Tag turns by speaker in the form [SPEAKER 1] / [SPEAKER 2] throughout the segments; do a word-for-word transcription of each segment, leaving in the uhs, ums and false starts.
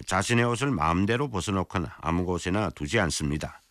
[SPEAKER 1] 자신의 옷을 마음대로 벗어놓거나 아무 곳에나 두지 않습니다.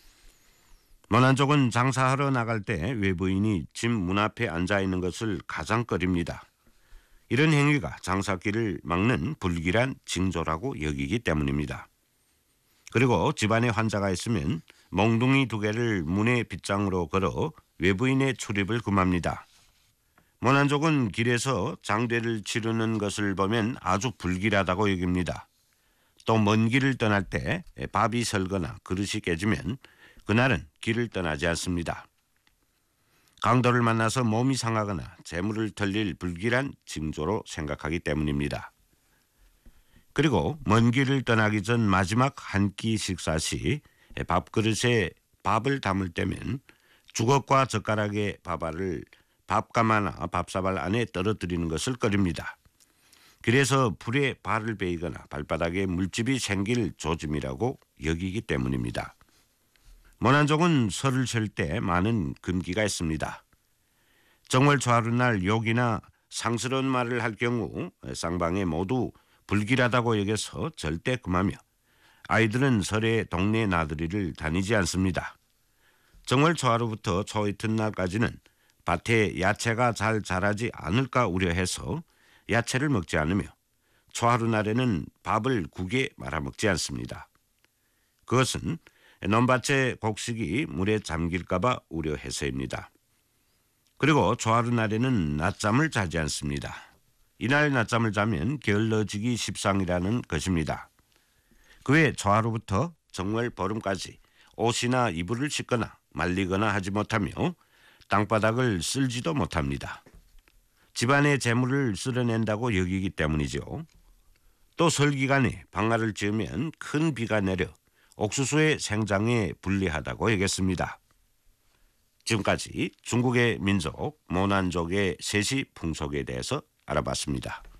[SPEAKER 1] 모난족은 장사하러 나갈 때 외부인이 집 문 앞에 앉아 있는 것을 가장 꺼립니다. 이런 행위가 장사길을 막는 불길한 징조라고 여기기 때문입니다. 그리고 집안에 환자가 있으면 몽둥이 두 개를 문의 빗장으로 걸어 외부인의 출입을 금합니다. 모난족은 길에서 장례를 치르는 것을 보면 아주 불길하다고 여깁니다. 또 먼 길을 떠날 때 밥이 설거나 그릇이 깨지면 그날은 길을 떠나지 않습니다. 강도를 만나서 몸이 상하거나 재물을 털릴 불길한 징조로 생각하기 때문입니다. 그리고 먼 길을 떠나기 전 마지막 한 끼 식사 시 밥그릇에 밥을 담을 때면 주걱과 젓가락의 밥알을 밥가마나 밥사발 안에 떨어뜨리는 것을 꺼립니다. 그래서 불에 발을 베이거나 발바닥에 물집이 생길 조짐이라고 여기기 때문입니다. 모난족은 설을 셀 때 많은 금기가 있습니다. 정월 초하루날 욕이나 상스러운 말을 할 경우 쌍방에 모두 불길하다고 여겨서 절대 금하며 아이들은 설에 동네 나들이를 다니지 않습니다. 정월 초하루부터 초이튿날까지는 밭에 야채가 잘 자라지 않을까 우려해서 야채를 먹지 않으며 초하루 날에는 밥을 국에 말아먹지 않습니다. 그것은 논밭의 곡식이 물에 잠길까 봐 우려해서입니다. 그리고 초하루 날에는 낮잠을 자지 않습니다. 이날 낮잠을 자면 게을러지기 십상이라는 것입니다. 그 외 초하루부터 정월 보름까지 옷이나 이불을 씻거나 말리거나 하지 못하며 땅바닥을 쓸지도 못합니다. 집안의 재물을 쓸어낸다고 여기기 때문이죠. 또 설 기간에 방아를 찌으면 큰 비가 내려 옥수수의 생장에 불리하다고 여겼습니다. 지금까지 중국의 민족 모난족의 세시 풍속에 대해서 알아봤습니다.